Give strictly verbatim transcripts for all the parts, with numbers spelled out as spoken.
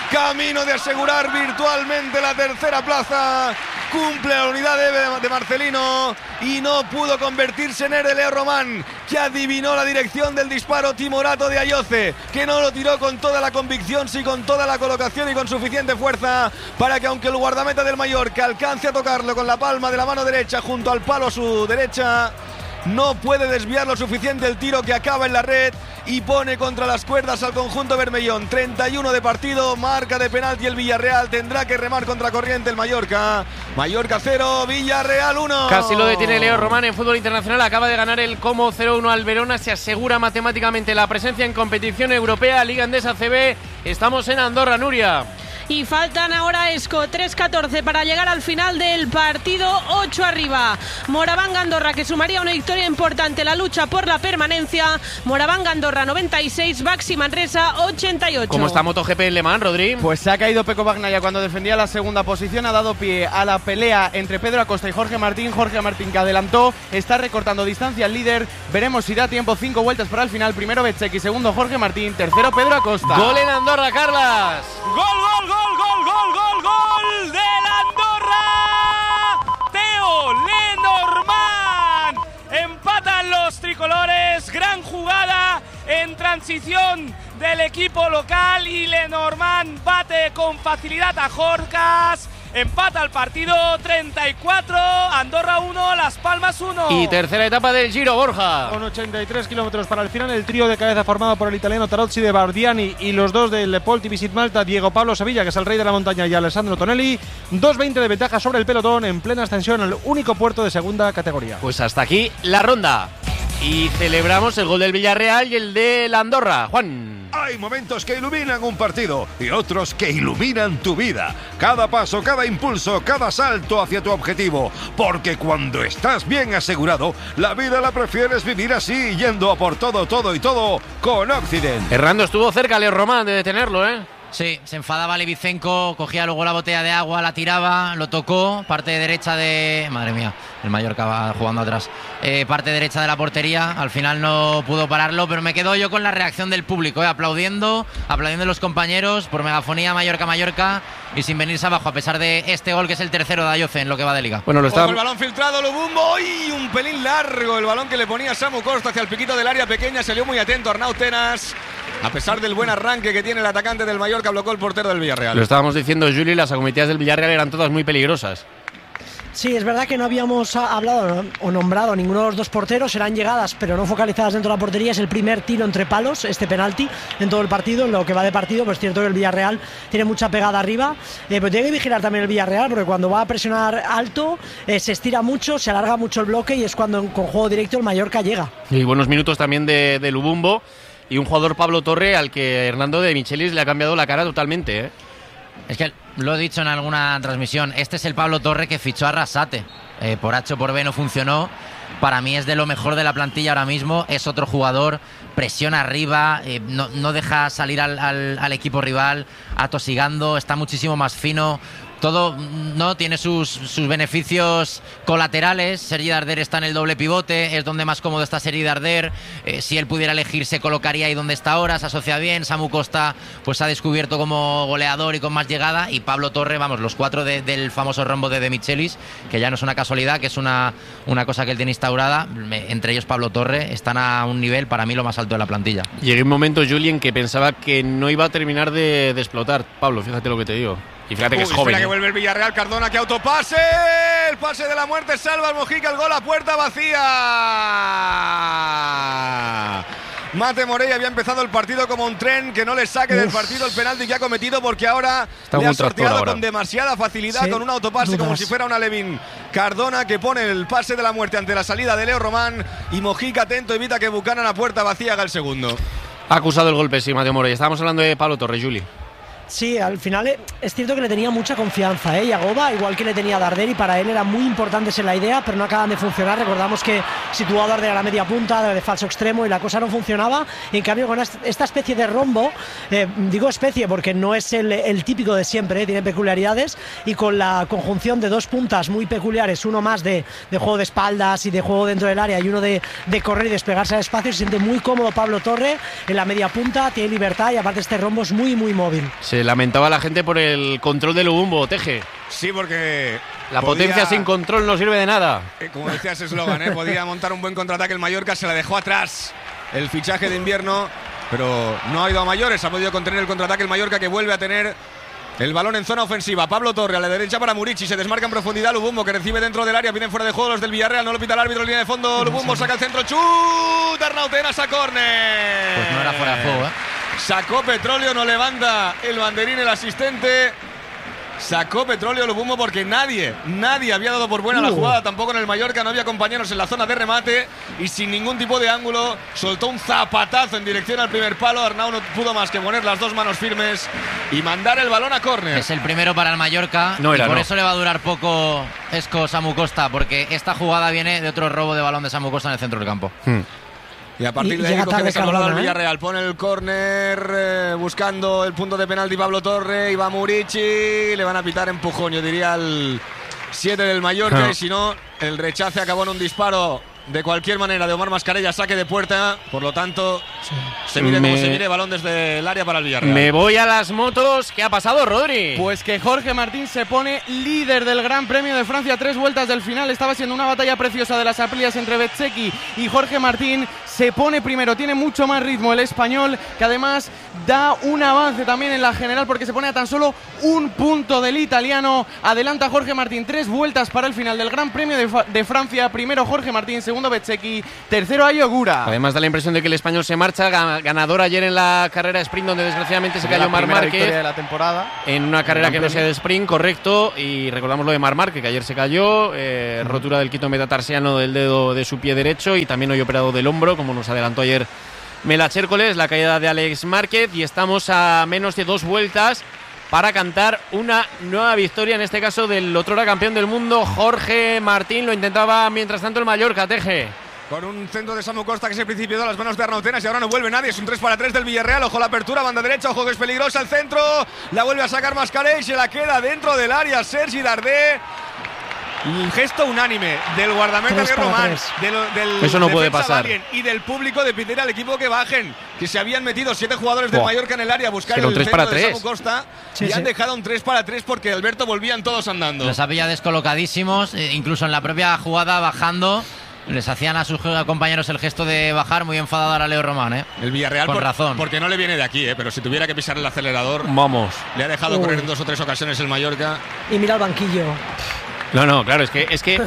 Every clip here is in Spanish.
camino de asegurar virtualmente la tercera plaza. Cumple la unidad de, de Marcelino y no pudo convertirse en el de Leo Román, que adivinó la dirección del disparo timorato de Ayoce, que no lo tiró con toda la convicción, sí con toda la colocación y con suficiente fuerza para que, aunque el guardameta del Mallorca alcance a tocarlo con la palma de la mano derecha junto al palo a su derecha, no puede desviar lo suficiente el tiro, que acaba en la red y pone contra las cuerdas al conjunto bermellón. treinta y uno de partido, marca de penalti el Villarreal, tendrá que remar contra corriente el Mallorca. Mallorca cero, Villarreal uno. Casi lo detiene Leo Román en fútbol internacional, acaba de ganar el Como cero uno al Verona, se asegura matemáticamente la presencia en competición europea, Liga Endesa C B. Estamos en Andorra, Nuria. Y faltan ahora, Esco, tres catorce para llegar al final del partido, ocho arriba. Moraván Andorra, que sumaría una victoria importante en la lucha por la permanencia. Moraván Andorra noventa y seis, Baxi Manresa ochenta y ocho. ¿Cómo está MotoGP en Le Mans, Rodri? Pues se ha caído Pecco Bagnaia cuando defendía la segunda posición, ha dado pie a la pelea entre Pedro Acosta y Jorge Martín. Jorge Martín, que adelantó, está recortando distancia al líder. Veremos si da tiempo, cinco vueltas para el final. Primero Bezzecchi, segundo Jorge Martín, tercero Pedro Acosta. Gol en Andorra, Carlas. Gol, gol, gol. Gol, gol, gol, gol, gol del Andorra. Teo Lenormand. Empatan los tricolores. Gran jugada en transición del equipo local y Lenormand bate con facilidad a Jorcas. Empata el partido, treinta y cuatro, Andorra uno, Las Palmas uno. Y tercera etapa del Giro, Borja. Con ochenta y tres kilómetros para el final, el trío de cabeza formado por el italiano Tarozzi de Bardiani y los dos del Polti Visit Malta, Diego Pablo Sevilla, que es el rey de la montaña, y Alessandro Tonelli. dos veinte de ventaja sobre el pelotón en plena extensión al único puerto de segunda categoría. Pues hasta aquí la ronda. Y celebramos el gol del Villarreal y el de la Andorra. Juan. Hay momentos que iluminan un partido y otros que iluminan tu vida. Cada paso, cada impulso, cada salto hacia tu objetivo. Porque cuando estás bien asegurado, la vida la prefieres vivir así, yendo a por todo, todo y todo con Occident. Hernando, estuvo cerca Leo Román de detenerlo, ¿eh? Sí, se enfadaba Levicenko, cogía luego la botella de agua, la tiraba, lo tocó, parte derecha de... Madre mía, el Mallorca va jugando atrás. Eh, parte derecha de la portería, al final no pudo pararlo, pero me quedo yo con la reacción del público, eh, aplaudiendo, aplaudiendo a los compañeros por megafonía Mallorca-Mallorca y sin venirse abajo, a pesar de este gol que es el tercero de Ayoce en lo que va de Liga. Bueno, lo está... El balón filtrado, Lubumbo, y un pelín largo el balón que le ponía Samu Costa hacia el piquito del área pequeña, salió muy atento Arnau Tenas. A pesar del buen arranque que tiene el atacante del Mallorca, bloqueó el portero del Villarreal. Lo estábamos diciendo, Juli, las acometidas del Villarreal eran todas muy peligrosas. Sí, es verdad que no habíamos hablado o nombrado ninguno de los dos porteros, eran llegadas pero no focalizadas dentro de la portería. Es el primer tiro entre palos, este penalti, en todo el partido, en lo que va de partido. Pues es cierto que el Villarreal tiene mucha pegada arriba, eh, pero tiene que vigilar también el Villarreal, porque cuando va a presionar alto eh, se estira mucho, se alarga mucho el bloque y es cuando con juego directo el Mallorca llega. Y buenos minutos también de, de Lubumbo. Y un jugador, Pablo Torre, al que Hernando de Michelis le ha cambiado la cara totalmente, ¿eh? Es que lo he dicho en alguna transmisión, este es el Pablo Torre que fichó a Arrasate. Eh, por H o por B no funcionó. Para mí es de lo mejor de la plantilla ahora mismo. Es otro jugador, presiona arriba, eh, no, no deja salir al, al, al equipo rival atosigando, está muchísimo más fino. Todo no tiene sus, sus beneficios colaterales. Sergi Darder está en el doble pivote, es donde más cómodo está Sergi Darder. Eh, si él pudiera elegir, se colocaría ahí donde está ahora, se asocia bien. Samu Costa pues se ha descubierto como goleador y con más llegada. Y Pablo Torre, vamos, los cuatro de, del famoso rombo de De Michelis, que ya no es una casualidad, que es una, una cosa que él tiene instaurada. Entre ellos Pablo Torre, están a un nivel para mí lo más alto de la plantilla. Llegué un momento, Julien, que pensaba que no iba a terminar de, de explotar. Pablo, fíjate lo que te digo. Y fíjate que Uy, es joven. Espera, ¿eh? que vuelve el Villarreal, Cardona, que autopase. El pase de la muerte, salva al Mojica, el gol a puerta vacía. Mate Morey había empezado el partido como un tren, que no le saque Uf. del partido el penalti que ha cometido, porque ahora Está le ha sorteado ahora. con demasiada facilidad, sí, con un autopase dudas. como si fuera una Levin. Cardona, que pone el pase de la muerte ante la salida de Leo Román, y Mojica atento, evita que Buchanan a puerta vacía haga el segundo. Ha acusado el golpe, sí, Mateo Morey. Estábamos hablando de Pablo Torre, Juli. Sí, al final es cierto que le tenía mucha confianza, ¿eh? Yagoba, igual que le tenía Darder, y para él era muy importante esa la idea, pero no acaban de funcionar. Recordamos que situó a Darder a la media punta, de falso extremo, y la cosa no funcionaba. En cambio, con esta especie de rombo, eh, digo especie porque no es el, el típico de siempre, ¿eh? Tiene peculiaridades, y con la conjunción de dos puntas muy peculiares, uno más de, de juego de espaldas y de juego dentro del área, y uno de, de correr y despegarse al espacio, se siente muy cómodo Pablo Torre en la media punta, tiene libertad, y aparte este rombo es muy, muy móvil. Sí. Se lamentaba la gente por el control del Lubumbo, Teje. Sí, porque la podía, potencia sin control no sirve de nada. Eh, como decía ese eslogan, ¿eh? Podía montar un buen contraataque el Mallorca, se la dejó atrás el fichaje de invierno, pero no ha ido a mayores, ha podido contener el contraataque el Mallorca, que vuelve a tener el balón en zona ofensiva. Pablo Torre a la derecha para Murici, se desmarca en profundidad Lubumbo, que recibe dentro del área, piden fuera de juego los del Villarreal, no lo pita el árbitro en línea de fondo. Lubumbo saca el centro, chut, Arnautenas a córner. Pues no era fuera de juego, ¿eh? Sacó Petróleo, no levanta el banderín el asistente. Sacó Petróleo Lubumbo porque nadie, nadie había dado por buena uh. la jugada, tampoco en el Mallorca, no había compañeros en la zona de remate y sin ningún tipo de ángulo soltó un zapatazo en dirección al primer palo. Arnau no pudo más que poner las dos manos firmes y mandar el balón a córner. Es el primero para el Mallorca no era, y por no. eso le va a durar poco Esco Samu Costa, porque esta jugada viene de otro robo de balón de Samu Costa en el centro del campo. Hmm. Y a partir y, de ahí coge desalojado el ¿eh? Villarreal, pone el córner eh, buscando el punto de penalti Pablo Torre, y va Murici, le van a pitar empujón, yo diría el siete del Mallorca, no. Y si no, el rechace acabó en un disparo de cualquier manera de Omar Mascarella, saque de puerta, por lo tanto sí. se mire me... como se mire, balón desde el área para el Villarreal. Me voy a las motos. ¿Qué ha pasado, Rodri? Pues que Jorge Martín se pone líder del Gran Premio de Francia, tres vueltas del final. Estaba siendo una batalla preciosa de las Aprilias entre Bezzecchi y Jorge Martín. Se pone primero, tiene mucho más ritmo el español, que además da un avance también en la general porque se pone a tan solo un punto del italiano. Adelanta Jorge Martín, tres vueltas para el final del Gran Premio de, de Francia. Primero Jorge Martín, segundo Bezzecchi, tercero Ayo Ogura. Además da la impresión de que el español se marcha, ganador ayer en la carrera sprint, donde desgraciadamente se cayó Marc Márquez de la temporada. En una carrera que no sea de sprint, correcto, y recordamos lo de Marc Márquez, que ayer se cayó, eh, uh-huh. rotura del quito metatarsiano del dedo de su pie derecho y también hoy operado del hombro, como nos adelantó ayer Mela Chércoles, la caída de Alex Márquez, y estamos a menos de dos vueltas para cantar una nueva victoria, en este caso del otrora campeón del mundo, Jorge Martín. Lo intentaba mientras tanto el Mallorca, Teje. Con un centro de Samu Costa que se principió a las manos de Arnautenas y ahora no vuelve nadie. Es un tres para tres del Villarreal. Ojo la apertura, banda derecha, ojo que es peligrosa el centro. La vuelve a sacar Mascarell y se la queda dentro del área Sergi Dardé. Un gesto unánime del guardameta de Román, del, del eso no puede pasar, y del público de pedir al equipo que bajen, que se habían metido siete jugadores del Mallorca en el área a buscar el tres centro para de tres. Samu Costa sí, y sí. han dejado un tres para tres porque Alberto volvían todos andando. Los había descolocadísimos, eh, incluso en la propia jugada bajando. Les hacían a sus compañeros el gesto de bajar, muy enfadado ahora Leo Román, ¿eh? El Villarreal, con por, razón. Porque no le viene de aquí, ¿eh? Pero si tuviera que pisar el acelerador, vamos. Le ha dejado Uy. correr en dos o tres ocasiones el Mallorca. Y mira el banquillo. No, no, claro, es que es que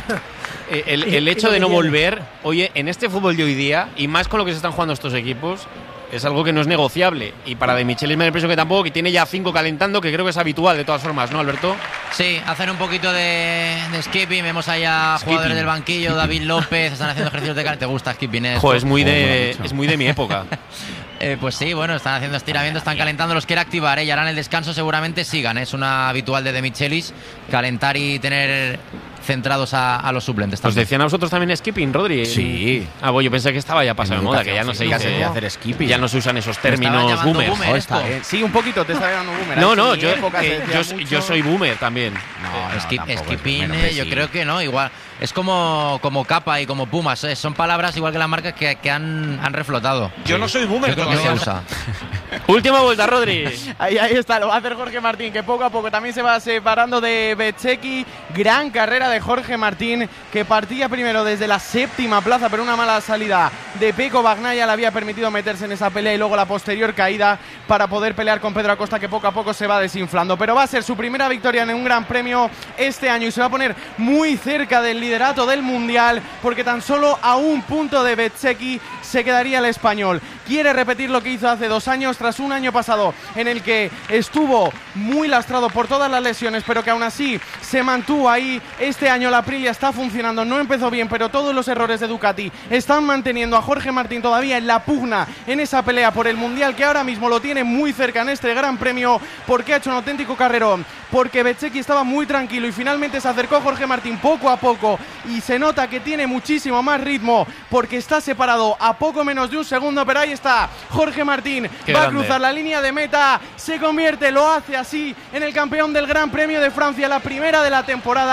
el, el hecho de no volver, oye, en este fútbol de hoy día, y más con lo que se están jugando estos equipos, es algo que no es negociable. Y para De Michelis me da la impresión que tampoco, que tiene ya cinco calentando, que creo que es habitual de todas formas, ¿no, Alberto? Sí, hacen un poquito de, de skipping. Vemos allá Skipping. jugadores del banquillo, David López, están haciendo ejercicios de calentamiento. ¿Te gusta skipping? Esto? Joder, es muy de, es muy de mi época. Eh, pues sí, bueno, están haciendo estiramientos, están calentando, los quiere activar, ¿eh? Y ahora en el descanso seguramente sigan, ¿eh? Es una habitual de De Michelis, calentar y tener centrados a, a los suplentes. ¿Os decían a vosotros también skipping, Rodri? Sí. Ah, bueno, yo pensé que estaba ya pasado de moda, que ya no se dice de hacer skipping. Ya no se usan esos términos boomer. boomer está bien. Sí, un poquito te está llamando boomer. No, Ahí no, en mi yo, época se eh, decía yo, mucho. yo soy boomer también. No, no, Skip, tampoco, skipping, menos eh, que yo sí. creo que no, igual. Es como, como capa y como pumas, eh, son palabras igual que las marcas que, que han, han reflotado. Yo no soy boomer Yo creo que todavía. se usa. Última vuelta, Rodri. Ahí, ahí está, lo va a hacer Jorge Martín, que poco a poco también se va separando de Bezzecchi. Gran carrera de Jorge Martín, que partía primero desde la séptima plaza, pero una mala salida de Peco Bagnaia le había permitido meterse en esa pelea y luego la posterior caída para poder pelear con Pedro Acosta, que poco a poco se va desinflando. Pero va a ser su primera victoria en un gran premio este año y se va a poner muy cerca del liderato del Mundial, porque tan solo a un punto de Bezzecchi se quedaría el español. Quiere repetir lo que hizo hace dos años, tras un año pasado en el que estuvo muy lastrado por todas las lesiones, pero que aún así se mantuvo ahí. Este año la Aprilia está funcionando, no empezó bien, pero todos los errores de Ducati están manteniendo a Jorge Martín todavía en la pugna, en esa pelea por el Mundial, que ahora mismo lo tiene muy cerca en este Gran Premio, porque ha hecho un auténtico carrerón, porque Bezzecchi estaba muy tranquilo y finalmente se acercó Jorge Martín poco a poco y se nota que tiene muchísimo más ritmo, porque está separado a poco menos de un segundo, pero ahí está Jorge Martín. Qué va grande. a cruzar la línea de meta, se convierte, lo hace así en el campeón del Gran Premio de Francia, la primera de la temporada.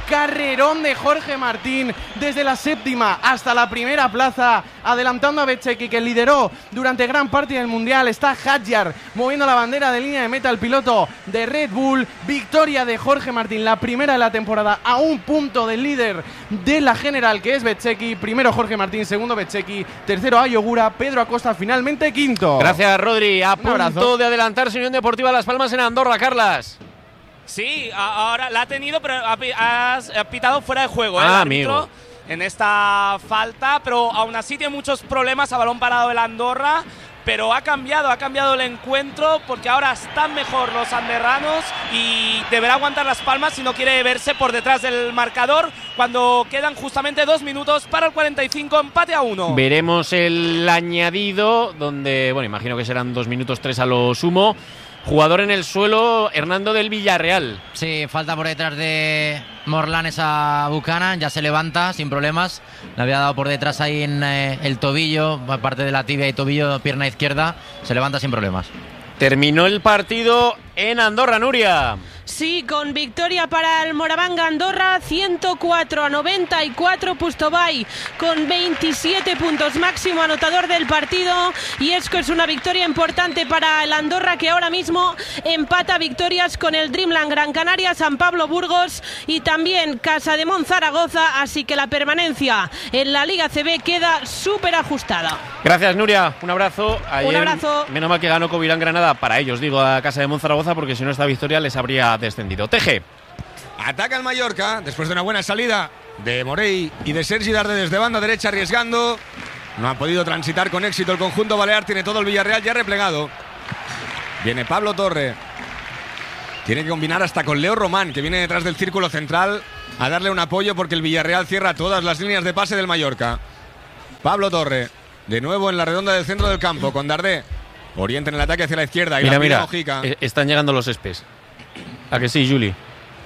carrerón de Jorge Martín desde la séptima hasta la primera plaza, adelantando a Bezzecchi, que lideró durante gran parte del Mundial. Está Hadjar moviendo la bandera de línea de meta, el piloto de Red Bull. Victoria de Jorge Martín, la primera de la temporada, a un punto del líder de la general, que es Bezzecchi. Primero Jorge Martín, segundo Bezzecchi, tercero Ayogura, Pedro Acosta finalmente quinto. Gracias, Rodri. A punto de adelantarse Unión Deportiva Las Palmas en Andorra, Carlas. Sí, ahora la ha tenido, pero ha pitado fuera de juego, ¿eh? Ah, el árbitro amigo. En esta falta, pero aún así tiene muchos problemas a balón parado el Andorra. Pero ha cambiado, ha cambiado el encuentro, porque ahora están mejor los anderranos y deberá aguantar Las Palmas si no quiere verse por detrás del marcador cuando quedan justamente dos minutos para el cuarenta y cinco, empate a uno. Veremos el añadido, donde, bueno, imagino que serán dos minutos tres a lo sumo. Jugador en el suelo, Hernando del Villarreal. Sí, falta por detrás de Morlanes a Buchanan, ya se levanta sin problemas. Le había dado por detrás ahí en eh, el tobillo, parte de la tibia y tobillo, pierna izquierda, se levanta sin problemas. Terminó el partido en Andorra, Nuria. Sí, con victoria para el Moravanga Andorra, ciento cuatro a noventa y cuatro. Pustobai con veintisiete puntos, máximo anotador del partido. Y es que es una victoria importante para el Andorra, que ahora mismo empata victorias con el Dreamland Gran Canaria, San Pablo Burgos y también Casademón Zaragoza. Así que la permanencia en la Liga C B queda súper ajustada. Gracias, Nuria. Un abrazo. Ayer, Un abrazo. Menos mal que ganó Covirán Granada, para ellos, digo, a Casademón Zaragoza, porque si no esta victoria les habría descendido. Teje. Ataca el Mallorca después de una buena salida de Morey y de Sergi Darder desde banda derecha, arriesgando. No ha podido transitar con éxito el conjunto balear. Tiene todo el Villarreal ya replegado. Viene Pablo Torre. Tiene que combinar hasta con Leo Román, que viene detrás del círculo central, a darle un apoyo, porque el Villarreal cierra todas las líneas de pase del Mallorca. Pablo Torre, de nuevo en la redonda del centro del campo, con Darder. Orienta en el ataque hacia la izquierda. Y mira, la mira, Mojica. Están llegando los espes. ¿A que sí, Juli?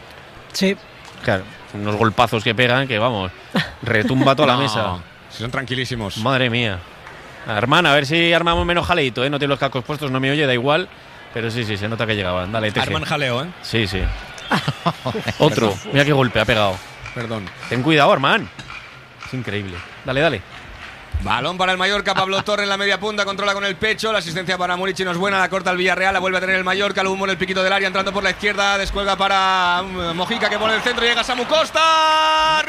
Sí. Claro, unos golpazos que pegan que, vamos, retumba toda la No, mesa. Son tranquilísimos. Madre mía. Hermana, a ver si armamos menos jaleito, ¿eh? No tiene los cascos puestos, no me oye, da igual. Pero sí, sí, se nota que llegaban. Dale, Teje. Arman jaleo, ¿eh? Sí, sí. Otro. Mira qué golpe ha pegado. Perdón. Ten cuidado, Arman. Es increíble. Dale, dale. Balón para el Mallorca, Pablo Torre en la media punta, controla con el pecho, la asistencia para Murici no es buena, la corta el Villarreal, la vuelve a tener el Mallorca, lo humo en el piquito del área, entrando por la izquierda, descuelga para Mojica, que pone el centro, llega Samu Costa,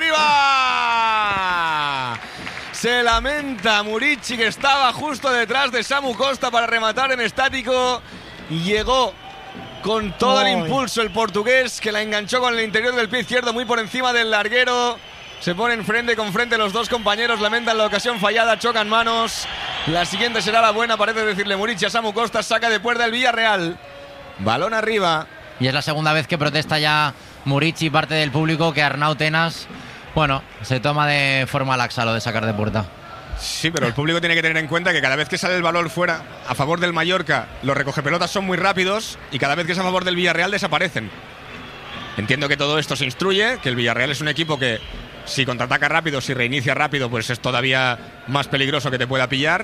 arriba. Se lamenta Murici, que estaba justo detrás de Samu Costa para rematar en estático, y llegó con todo el impulso el portugués, que la enganchó con el interior del pie izquierdo, muy por encima del larguero. Se ponen frente con frente los dos compañeros, lamentan la ocasión fallada, chocan manos. La siguiente será la buena, parece decirle Murici a Samu Costa, saca de puerta el Villarreal. Balón arriba. Y es la segunda vez que protesta ya Murici, parte del público, que Arnau Tenas, bueno, se toma de forma laxa lo de sacar de puerta. Sí, pero el público tiene que tener en cuenta que cada vez que sale el balón fuera a favor del Mallorca, los recogepelotas son muy rápidos y cada vez que es a favor del Villarreal desaparecen. Entiendo que todo esto se instruye, que el Villarreal es un equipo que, si contraataca rápido, si reinicia rápido, pues es todavía más peligroso que te pueda pillar.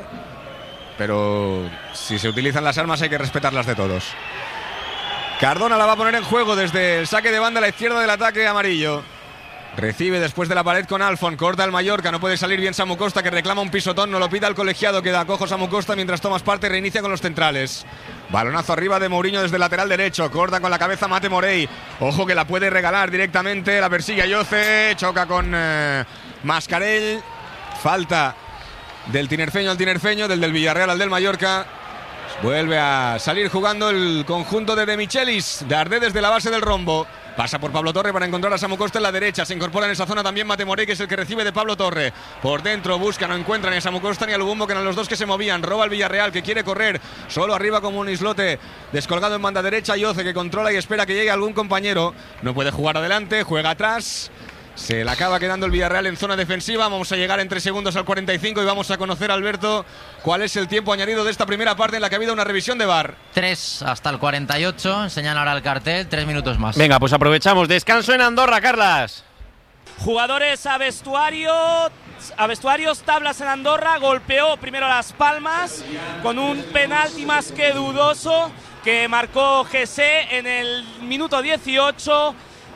Pero si se utilizan las armas hay que respetarlas de todos. Cardona la va a poner en juego desde el saque de banda a la izquierda del ataque amarillo. Recibe después de la pared con Alfon, corta el Mallorca, no puede salir bien Samu Costa, que reclama un pisotón, no lo pida el colegiado, queda cojo Samu Costa mientras tomas parte, reinicia con los centrales. Balonazo arriba de Mourinho desde el lateral derecho, corta con la cabeza Mate Morey, ojo que la puede regalar directamente, la persigue Ayoce, choca con eh, Mascarell, falta del tinerfeño al tinerfeño, del del Villarreal al del Mallorca. Vuelve a salir jugando el conjunto de De Michelis, Darder desde la base del rombo. Pasa por Pablo Torre para encontrar a Samu Costa en la derecha. Se incorpora en esa zona también Mate Morey, que es el que recibe de Pablo Torre. Por dentro busca, no encuentra ni a Samu Costa ni a Lubumbo, que eran los dos que se movían. Roba el Villarreal, que quiere correr. Solo arriba como un islote. Descolgado en banda derecha. Yoce, que controla y espera que llegue algún compañero. No puede jugar adelante, juega atrás. Se le acaba quedando el Villarreal en zona defensiva. Vamos a llegar en tres segundos al cuarenta y cinco y vamos a conocer, Alberto, cuál es el tiempo añadido de esta primera parte en la que ha habido una revisión de V A R. tres hasta el cuarenta y ocho, enseñan ahora el cartel, tres minutos más. Venga, pues aprovechamos. Descanso en Andorra, Carlas. Jugadores a vestuario, a vestuarios, tablas en Andorra. Golpeó primero Las Palmas con un penalti más que dudoso que marcó G C en el minuto dieciocho.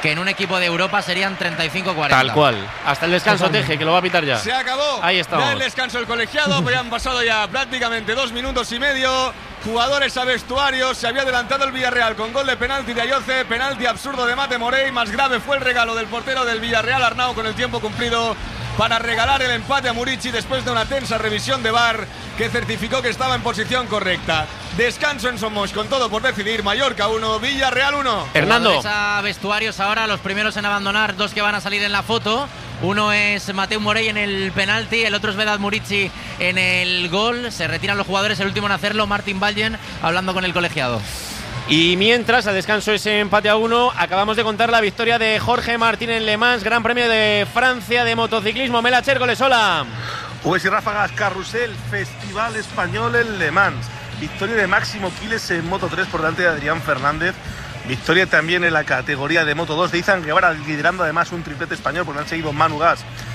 que en un equipo de Europa serían treinta y cinco cuarenta. Tal cual. Hasta el descanso, Teje, que lo va a pitar ya. Se acabó. Ahí estamos. Ya el descanso del colegiado, pues ya han pasado ya prácticamente dos minutos y medio. Jugadores a vestuarios, se había adelantado el Villarreal con gol de penalti de Ayoce, penalti absurdo de Mate Morey, más grave fue el regalo del portero del Villarreal, Arnau, con el tiempo cumplido para regalar el empate a Murici después de una tensa revisión de V A R que certificó que estaba en posición correcta. Descanso en Somos con todo por decidir. Mallorca uno, Villarreal uno. Hernando. Jugadores a vestuarios ahora, los primeros en abandonar, dos que van a salir en la foto. Uno es Mateu Morey en el penalti, el otro es Vedat Murici en el gol. Se retiran los jugadores, el último en hacerlo, Martin Baljen, hablando con el colegiado. Y mientras, a descanso ese empate a uno, acabamos de contar la victoria de Jorge Martín en Le Mans, Gran Premio de Francia de motociclismo. Mela Chércoles, hola. Pues y Ráfagas, Carrusel, Festival Español en Le Mans. Victoria de Máximo Quiles en Moto tres por delante de Adrián Fernández. Victoria también en la categoría de Moto dos de Izan Guevara, liderando además un triplete español porque han seguido Manu Gas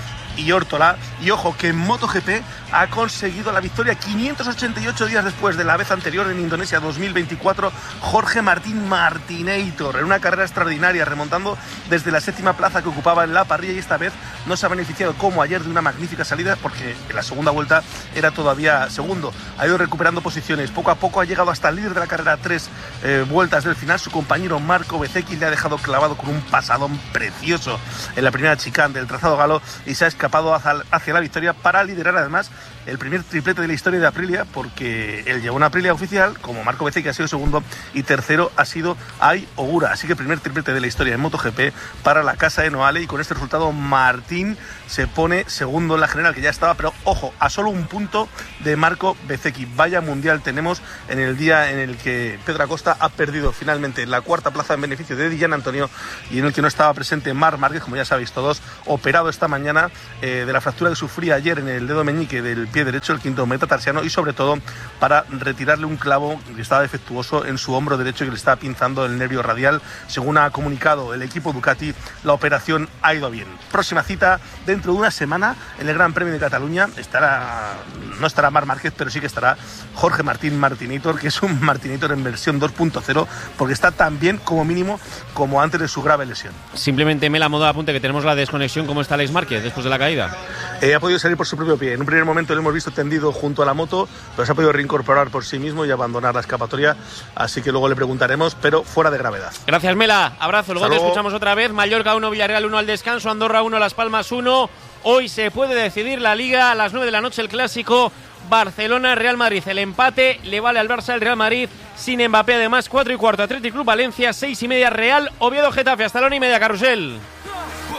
y Órtola. Y ojo, que en MotoGP ha conseguido la victoria quinientos ochenta y ocho días después de la vez anterior en Indonesia dos mil veinticuatro, Jorge Martín Martinator, en una carrera extraordinaria, remontando desde la séptima plaza que ocupaba en la parrilla, y esta vez no se ha beneficiado como ayer de una magnífica salida porque en la segunda vuelta era todavía segundo. Ha ido recuperando posiciones, poco a poco ha llegado hasta el líder de la carrera a tres eh, vueltas del final. Su compañero Marco Bezzecchi le ha dejado clavado con un pasadón precioso en la primera chicane del trazado galo y se ha escapado hacia, hacia la victoria para liderar además el primer triplete de la historia de Aprilia, porque él llevó una Aprilia oficial, como Marco Bezzecchi ha sido segundo, y tercero ha sido Ai Ogura. Así que primer triplete de la historia en MotoGP para la casa de Noale, y con este resultado Martín se pone segundo en la general, que ya estaba, pero ojo, a solo un punto de Marco Bezzecchi. Vaya mundial tenemos en el día en el que Pedro Acosta ha perdido finalmente la cuarta plaza en beneficio de Di Gianantonio, y en el que no estaba presente Marc Márquez, como ya sabéis todos, operado esta mañana eh, de la fractura que sufría ayer en el dedo meñique del pie derecho, el quinto metatarsiano, y sobre todo para retirarle un clavo que estaba defectuoso en su hombro derecho y que le estaba pinzando el nervio radial. Según ha comunicado el equipo Ducati, la operación ha ido bien. Próxima cita dentro de una semana en el Gran Premio de Cataluña. Estará, no estará Marc Márquez, pero sí que estará Jorge Martín Martinator, que es un Martinator en versión dos punto cero, porque está tan bien como mínimo como antes de su grave lesión. Simplemente me la moda apunte que tenemos la desconexión. ¿Cómo está Alex Márquez después de la caída? Eh, ha podido salir por su propio pie. En un primer momento lo hemos visto tendido junto a la moto, pero se ha podido reincorporar por sí mismo y abandonar la escapatoria, así que luego le preguntaremos, pero fuera de gravedad. Gracias, Mela. Abrazo. Luego Hasta te luego. escuchamos otra vez. Mallorca uno, Villarreal uno al descanso, Andorra uno, Las Palmas uno. Hoy se puede decidir la Liga a las nueve de la noche, el clásico Barcelona-Real Madrid. El empate le vale al Barça, el Real Madrid sin Mbappé. Además, cuatro y cuarto, Athletic Club Valencia, seis y media, Real Oviedo Getafe. Hasta la una y media, Carrusel.